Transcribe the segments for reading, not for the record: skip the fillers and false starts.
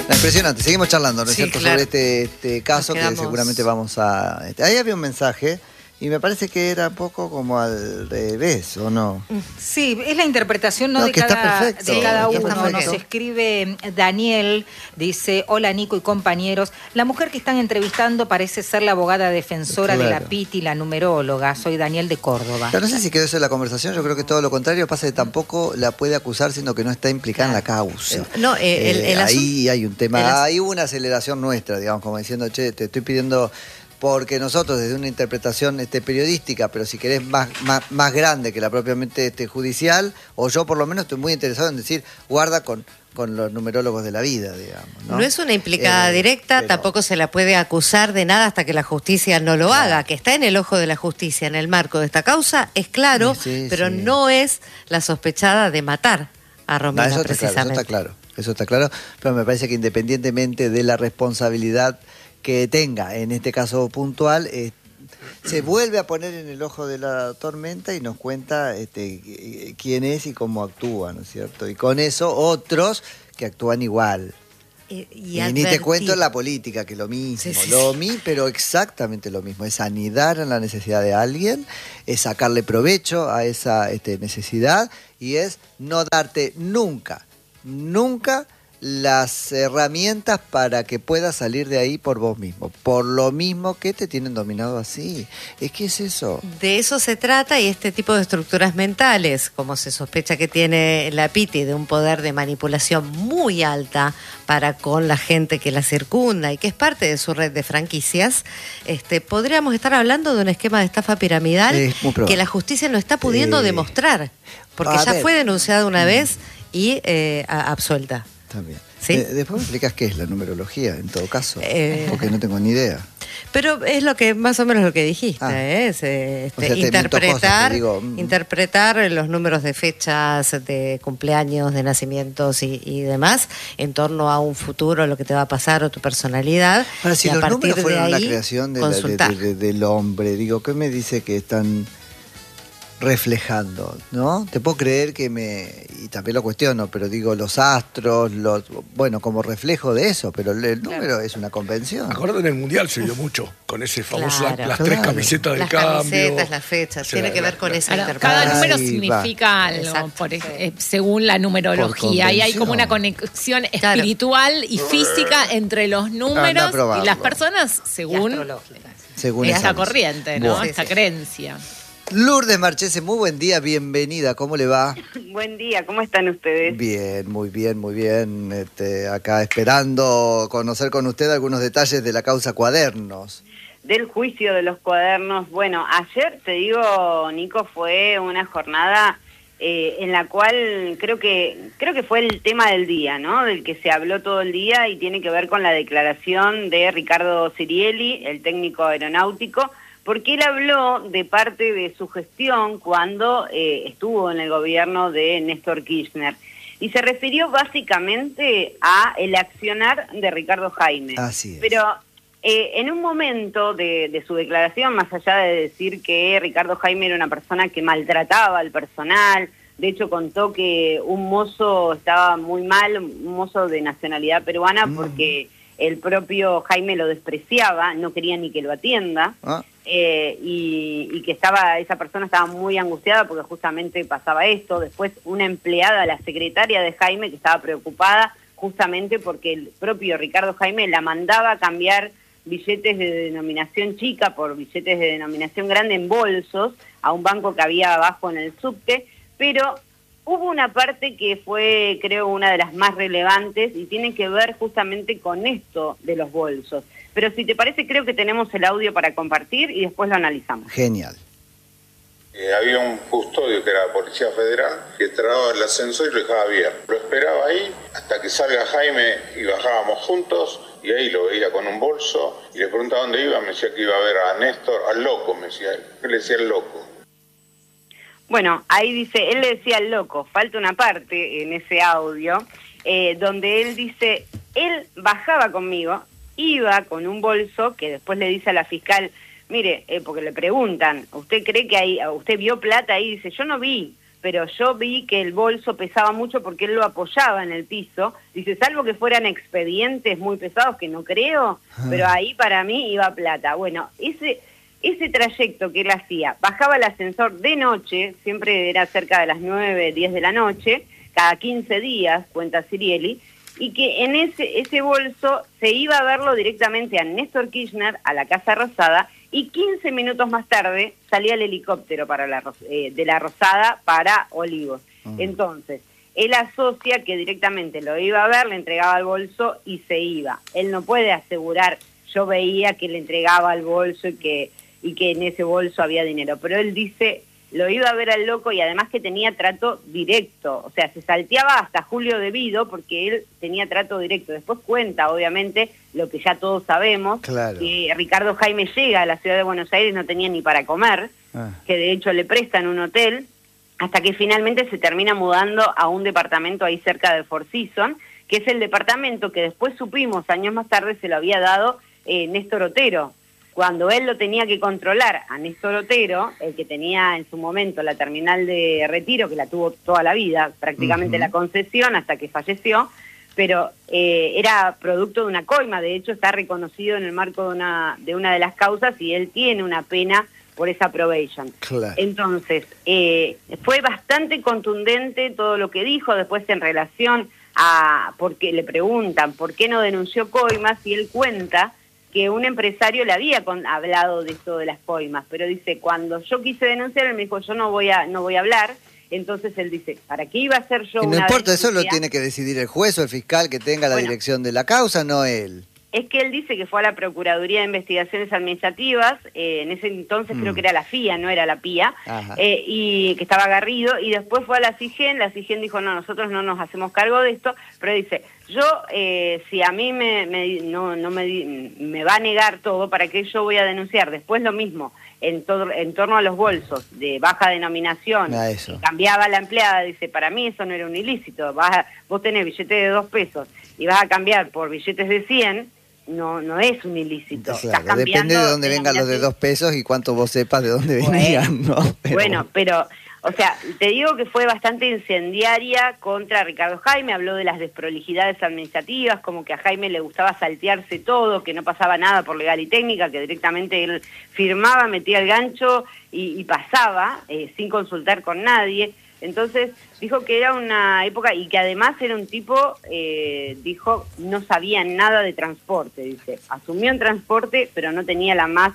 Impresionante, seguimos charlando, ¿no es cierto? Claro. Sobre este caso que seguramente vamos a... Ahí había un mensaje y me parece que era un poco como al revés, ¿o no? Sí, es la interpretación No, de que está cada perfecto, uno. está Nos perfecto. escribe Daniel, dice: hola Nico y compañeros, la mujer que están entrevistando parece ser la abogada defensora de la Piti, la numeróloga. Soy Daniel de Córdoba. Pero no sé si quedó eso en la conversación, yo creo que todo lo contrario, pasa que tampoco la puede acusar, sino que no está implicada en la causa. No, ahí hay un tema, hay una aceleración nuestra, digamos, como diciendo, che, te estoy pidiendo... Porque nosotros desde una interpretación periodística, pero si querés más grande que la propiamente judicial, o yo por lo menos estoy muy interesado en decir, guarda con los numerólogos de la vida, digamos. No es una implicada directa, pero... tampoco se la puede acusar de nada hasta que la justicia no lo haga, que está en el ojo de la justicia en el marco de esta causa, es claro, pero no es la sospechada de matar a Romina, eso precisamente. Eso está claro, pero me parece que independientemente de la responsabilidad que tenga, en este caso puntual, se vuelve a poner en el ojo de la tormenta y nos cuenta quién es y cómo actúa, ¿no es cierto? Y con eso otros que actúan igual. Y ni te cuento en la política, que lo mismo, pero exactamente lo mismo, es anidar en la necesidad de alguien, es sacarle provecho a esa necesidad y es no darte nunca las herramientas para que puedas salir de ahí por vos mismo, por lo mismo que te tienen dominado así. Es que es eso. De eso se trata, y este tipo de estructuras mentales, como se sospecha que tiene la Piti, de un poder de manipulación muy alta para con la gente que la circunda y que es parte de su red de franquicias, podríamos estar hablando de un esquema de estafa piramidal que la justicia no está pudiendo demostrar, porque ya fue denunciada una vez y absuelta. También. ¿Sí? Después me explicas qué es la numerología, en todo caso, porque no tengo ni idea. Pero es lo que más o menos lo que dijiste, es interpretar los números de fechas, de cumpleaños, de nacimientos y demás, en torno a un futuro, lo que te va a pasar o tu personalidad. Ahora, si y los a partir números fueron de ahí, una creación consultar. del hombre, ¿qué me dice que están reflejando, ¿no? Te puedo creer y también lo cuestiono, pero los astros, como reflejo de eso, pero el número es una convención. Acordate, en el Mundial se vio mucho, con ese famoso, las tres camisetas de cambio. Las camisetas, las fechas, tiene que ver con esa interpretación. Cada número significa algo, según la numerología, y hay como una conexión espiritual y física entre los números y las personas, según esta corriente, ¿no? Esta creencia. Lourdes Marchese, muy buen día, bienvenida, ¿cómo le va? Buen día, ¿cómo están ustedes? Bien, muy bien, muy bien. Acá esperando conocer con usted algunos detalles de la causa Cuadernos. Del juicio de los cuadernos. Bueno, ayer, te digo, Nico, fue una jornada en la cual creo que fue el tema del día, ¿no? Del que se habló todo el día y tiene que ver con la declaración de Ricardo Sirielli, el técnico aeronáutico, porque él habló de parte de su gestión cuando estuvo en el gobierno de Néstor Kirchner. Y se refirió básicamente a el accionar de Ricardo Jaime. Así es. Pero en un momento de su declaración, más allá de decir que Ricardo Jaime era una persona que maltrataba al personal, de hecho contó que un mozo estaba muy mal, un mozo de nacionalidad peruana, porque el propio Jaime lo despreciaba, no quería ni que lo atienda. Y que esa persona estaba muy angustiada porque justamente pasaba esto. Después una empleada, la secretaria de Jaime, que estaba preocupada justamente porque el propio Ricardo Jaime la mandaba a cambiar billetes de denominación chica por billetes de denominación grande en bolsos a un banco que había abajo en el subte, pero hubo una parte que fue, creo, una de las más relevantes y tiene que ver justamente con esto de los bolsos. Pero si te parece, creo que tenemos el audio para compartir y después lo analizamos. Genial. Había un custodio que era la Policía Federal que trababa el ascensor y lo dejaba abierto. Lo esperaba ahí hasta que salga Jaime y bajábamos juntos y ahí lo veía con un bolso y le preguntaba dónde iba, me decía que iba a ver a Néstor, al loco, me decía. Yo le decía al loco. Bueno, ahí dice, él le decía al loco, falta una parte en ese audio, donde él dice, él bajaba conmigo, iba con un bolso que después le dice a la fiscal, mire, porque le preguntan, ¿usted cree que usted vio plata ahí? Dice, yo no vi, pero yo vi que el bolso pesaba mucho porque él lo apoyaba en el piso. Dice, salvo que fueran expedientes muy pesados, que no creo, pero ahí para mí iba plata. Bueno, ese trayecto que él hacía, bajaba el ascensor de noche, siempre era cerca de las 9, 10 de la noche, cada 15 días, cuenta Cirielli, y que en ese bolso se iba a verlo directamente a Néstor Kirchner, a la Casa Rosada, y 15 minutos más tarde salía el helicóptero de la Rosada para Olivos. Entonces, él asocia que directamente lo iba a ver, le entregaba el bolso y se iba. Él no puede asegurar, yo veía que le entregaba el bolso y que en ese bolso había dinero, pero él dice, lo iba a ver al loco y además que tenía trato directo, o sea, se salteaba hasta Julio Devido porque él tenía trato directo. Después cuenta, obviamente, lo que ya todos sabemos, que Ricardo Jaime llega a la ciudad de Buenos Aires, no tenía ni para comer, que de hecho le prestan un hotel, hasta que finalmente se termina mudando a un departamento ahí cerca de Four Seasons, que es el departamento que después supimos, años más tarde, se lo había dado Néstor Otero. Cuando él lo tenía que controlar a Néstor Otero, el que tenía en su momento la terminal de Retiro, que la tuvo toda la vida, prácticamente la concesión hasta que falleció, pero era producto de una coima. De hecho está reconocido en el marco de una de las causas y él tiene una pena por esa probation. Claro. Entonces, fue bastante contundente todo lo que dijo después en relación a, porque le preguntan por qué no denunció coimas, y él cuenta que un empresario le había hablado de esto de las coimas, pero dice, cuando yo quise denunciar, él me dijo, yo no voy a hablar. Entonces él dice, ¿para qué iba a hacer yo una denuncia? No importa, eso lo denuncia? tiene que decidir el juez o el fiscal que tenga la dirección de la causa, no él. Es que él dice que fue a la Procuraduría de Investigaciones Administrativas, en ese entonces creo que era la FIA, no era la PIA, y que estaba Garrido, y después fue a la CIGEN dijo, no, nosotros no nos hacemos cargo de esto, pero dice, yo, si a mí me va a negar todo, ¿para qué yo voy a denunciar? Después lo mismo, en torno a los bolsos de baja denominación, que cambiaba la empleada, dice, para mí eso no era un ilícito, vos tenés billetes de 2 pesos y vas a cambiar por billetes de 100, no es un ilícito. Claro, depende de dónde vengan los de 2 pesos y cuánto vos sepas de dónde venían, ¿no? Pero, o sea, te digo que fue bastante incendiaria contra Ricardo Jaime, habló de las desprolijidades administrativas, como que a Jaime le gustaba saltearse todo, que no pasaba nada por legal y técnica, que directamente él firmaba, metía el gancho y pasaba, sin consultar con nadie. Entonces dijo que era una época y que además era un tipo, dijo, no sabía nada de transporte, dice, asumió en transporte pero no tenía la más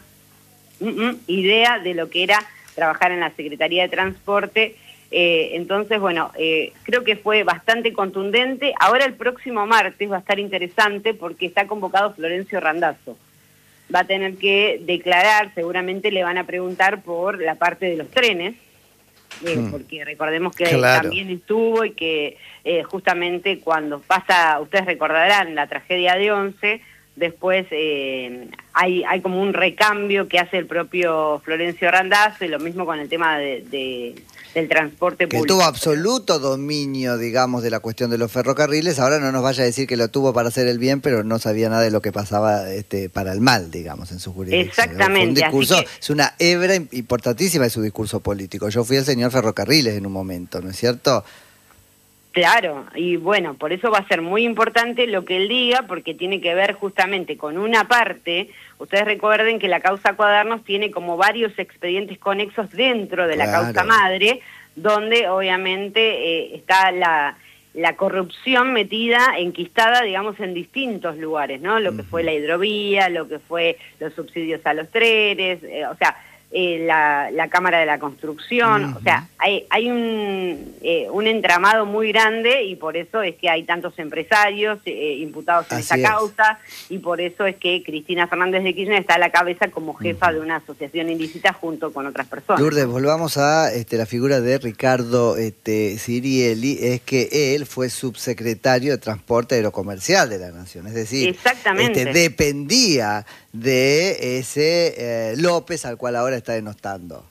idea de lo que era trabajar en la Secretaría de Transporte. Entonces, bueno, creo que fue bastante contundente. Ahora el próximo martes va a estar interesante porque está convocado Florencio Randazzo. Va a tener que declarar, seguramente le van a preguntar por la parte de los trenes, porque recordemos que también estuvo y que justamente cuando pasa, ustedes recordarán la tragedia de Once, después hay como un recambio que hace el propio Florencio Randazzo, y lo mismo con el tema del transporte público. Que tuvo absoluto dominio, digamos, de la cuestión de los ferrocarriles. Ahora no nos vaya a decir que lo tuvo para hacer el bien, pero no sabía nada de lo que pasaba para el mal, digamos, en su jurisdicción. Exactamente. Un discurso, es una hebra importantísima de su discurso político. Yo fui el señor Ferrocarriles en un momento, ¿no es cierto? Claro, y bueno, por eso va a ser muy importante lo que él diga, porque tiene que ver justamente con una parte. Ustedes recuerden que la causa Cuadernos tiene como varios expedientes conexos dentro de la causa madre, donde obviamente está la corrupción metida, enquistada, digamos, en distintos lugares, ¿no? Lo que fue la hidrovía, lo que fue los subsidios a los trenes, o sea, la Cámara de la Construcción, o sea, hay un entramado muy grande, y por eso es que hay tantos empresarios imputados en esta causa, y por eso es que Cristina Fernández de Kirchner está a la cabeza como jefa de una asociación ilícita junto con otras personas. Lourdes, volvamos a la figura de Ricardo Cirielli. Es que él fue subsecretario de Transporte Aerocomercial de la Nación, es decir, exactamente, dependía de ese López al cual ahora está denostando.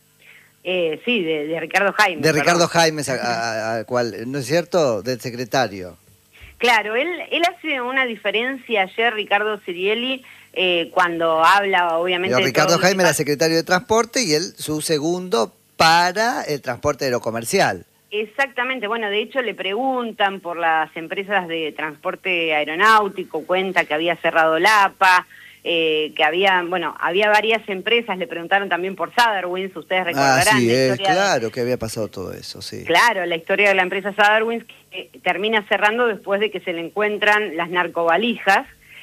Sí, de Ricardo Jaime. De Ricardo Jaime, al cual, ¿no es cierto?, del secretario. Claro, él hace una diferencia ayer, Ricardo Cirielli, cuando habla, obviamente... Pero Ricardo Jaime era secretario de Transporte y él, su segundo, para el transporte aerocomercial. Exactamente, bueno, de hecho le preguntan por las empresas de transporte aeronáutico, cuenta que había cerrado la APA, que había varias empresas, le preguntaron también por Soderwinds, ustedes recordarán. Claro que había pasado todo eso, sí. Claro, la historia de la empresa Soderwinds que termina cerrando después de que se le encuentran las narcovalijas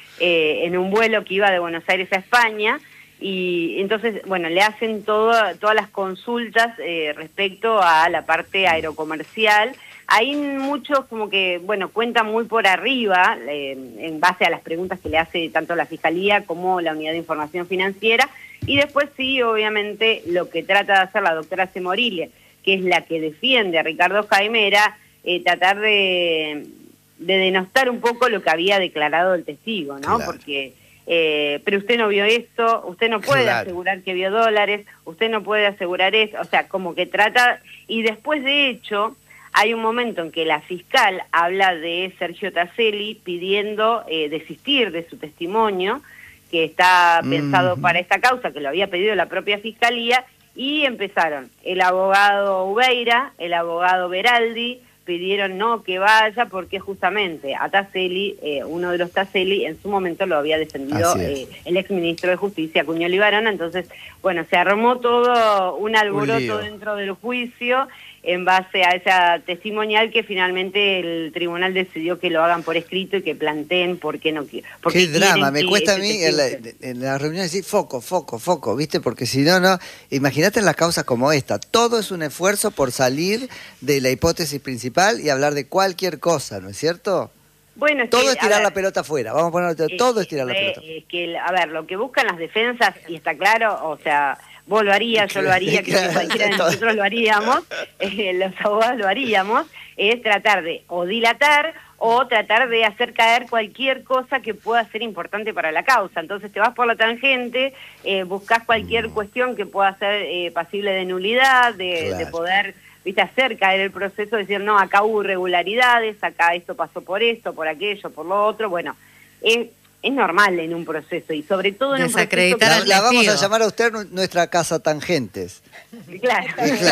en un vuelo que iba de Buenos Aires a España. Y entonces, bueno, le hacen todas las consultas respecto a la parte aerocomercial. Hay muchos como que, bueno, cuentan muy por arriba, en base a las preguntas que le hace tanto la Fiscalía como la Unidad de Información Financiera. Y después sí, obviamente, lo que trata de hacer la doctora Semorilia, que es la que defiende a Ricardo Jaime, era tratar de denostar un poco lo que había declarado el testigo, ¿no? Claro. Porque... pero usted no vio esto, usted no puede asegurar que vio dólares, usted no puede asegurar esto, o sea, como que trata, y después de hecho, hay un momento en que la fiscal habla de Sergio Taselli pidiendo desistir de su testimonio, que está pensado para esta causa, que lo había pedido la propia fiscalía, y empezaron el abogado Ubeira, el abogado Beraldi, pidieron no que vaya porque justamente a Taselli, uno de los Taselli, en su momento lo había defendido el exministro de Justicia, Cuño Libarona. Entonces, bueno, se armó todo un alboroto dentro del juicio en base a esa testimonial que finalmente el tribunal decidió que lo hagan por escrito y que planteen por qué no quieren. Qué drama, me cuesta a mí en la reunión decir foco, ¿viste? Porque si no, imagínate en las causas como esta, todo es un esfuerzo por salir de la hipótesis principal y hablar de cualquier cosa, ¿no es cierto? Bueno, todo es tirar la pelota afuera, vamos a ponerlo, todo es tirar la pelota. A ver, lo que buscan las defensas, y está claro, o sea... Vos lo harías, yo lo haría, que cualquiera de nosotros lo haríamos, los abogados lo haríamos, es tratar de o dilatar o tratar de hacer caer cualquier cosa que pueda ser importante para la causa. Entonces te vas por la tangente, buscas cualquier cuestión que pueda ser pasible de nulidad, de poder, viste, hacer caer el proceso, decir, no, acá hubo irregularidades, acá esto pasó por esto, por aquello, por lo otro. Bueno, es normal en un proceso, y sobre todo en un proceso... La vamos a llamar a usted nuestra casa tangentes. Claro.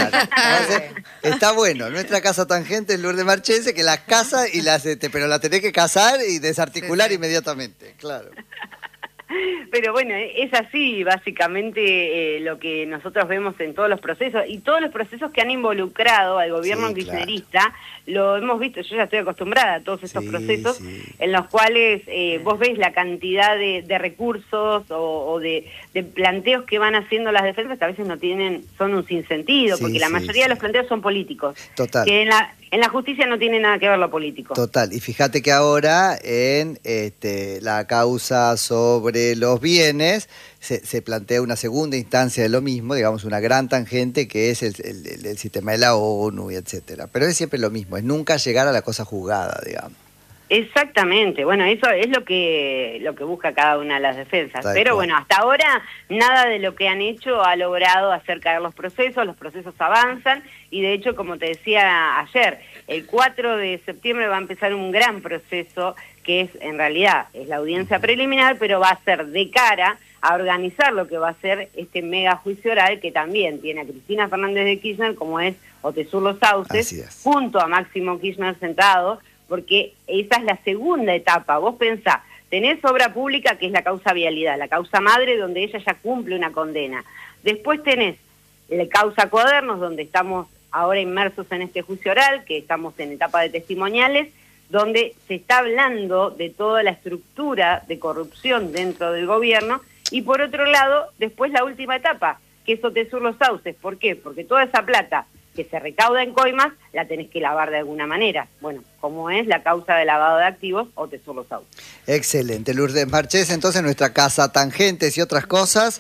Está bueno, nuestra casa tangente es Lourdes Marchese, que las casa y pero la tenés que casar y desarticular inmediatamente, claro. Pero bueno, es así básicamente lo que nosotros vemos en todos los procesos, y todos los procesos que han involucrado al gobierno kirchnerista, lo hemos visto. Yo ya estoy acostumbrada a todos estos procesos en los cuales vos ves la cantidad de recursos o de planteos que van haciendo las defensas, que a veces son un sinsentido, porque la mayoría de los planteos son políticos. Total. Que en la justicia no tiene nada que ver lo político. Total, y fíjate que ahora en la causa sobre los bienes se plantea una segunda instancia de lo mismo, digamos una gran tangente que es el sistema de la ONU y etcétera. Pero es siempre lo mismo, es nunca llegar a la cosa juzgada, digamos. Exactamente, bueno, eso es lo que busca cada una de las defensas. Pero bueno, hasta ahora nada de lo que han hecho ha logrado hacer caer los procesos avanzan, y de hecho, como te decía ayer, el 4 de septiembre va a empezar un gran proceso que en realidad es la audiencia preliminar, pero va a ser de cara a organizar lo que va a ser este mega juicio oral, que también tiene a Cristina Fernández de Kirchner, como es Otesur Los Sauces, junto a Máximo Kirchner sentado, porque esa es la segunda etapa. Vos pensás, tenés obra pública, que es la causa vialidad, la causa madre, donde ella ya cumple una condena. Después tenés la causa cuadernos, donde estamos ahora inmersos en este juicio oral, que estamos en etapa de testimoniales, donde se está hablando de toda la estructura de corrupción dentro del gobierno, y por otro lado, después la última etapa, que es Otesur Los Sauces. ¿Por qué? Porque toda esa plata que se recauda en coimas, la tenés que lavar de alguna manera. Bueno, como es la causa de lavado de activos, Otesur Los Sauces. Excelente, Lourdes Marchese, entonces nuestra casa tangentes y otras cosas.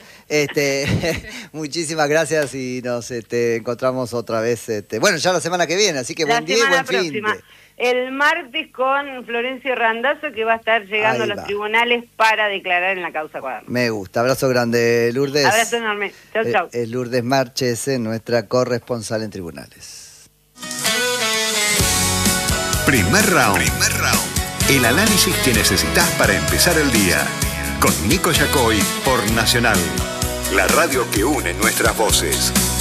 Muchísimas gracias y nos encontramos otra vez, bueno, ya la semana que viene, así que buen día y buen fin. El martes con Florencio Randazzo, que va a estar llegando a los tribunales para declarar en la causa cuaderno. Me gusta. Abrazo grande, Lourdes. Abrazo enorme. Chau, chau. Lourdes Marchese, nuestra corresponsal en tribunales. Primer round. El análisis que necesitas para empezar el día. Con Nico Yacoy por Nacional. La radio que une nuestras voces.